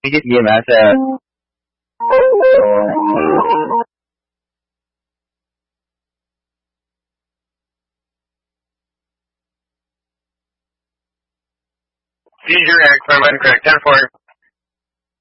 This game has a Seizure X, I'm incorrect. 10-4.